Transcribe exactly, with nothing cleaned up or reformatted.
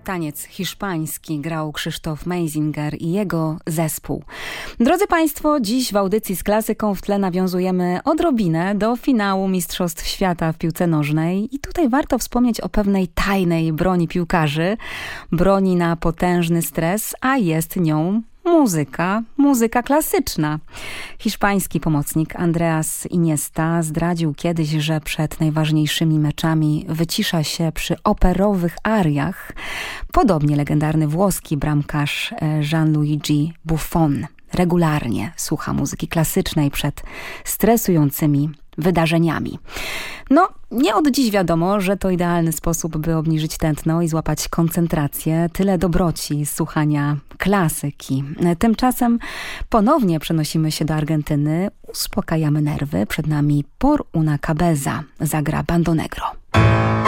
Taniec hiszpański grał Krzysztof Meisinger i jego zespół. Drodzy Państwo, dziś w audycji z klasyką w tle nawiązujemy odrobinę do finału Mistrzostw Świata w piłce nożnej i tutaj warto wspomnieć o pewnej tajnej broni piłkarzy, broni na potężny stres, a jest nią muzyka, muzyka klasyczna. Hiszpański pomocnik Andreas Iniesta zdradził kiedyś, że przed najważniejszymi meczami wycisza się przy operowych ariach. Podobnie legendarny włoski bramkarz Gianluigi Buffon regularnie słucha muzyki klasycznej przed stresującymi wydarzeniami. No, nie od dziś wiadomo, że to idealny sposób, by obniżyć tętno i złapać koncentrację. Tyle dobroci z słuchania klasyki. Tymczasem ponownie przenosimy się do Argentyny, uspokajamy nerwy. Przed nami Por una cabeza zagra Bando Negro.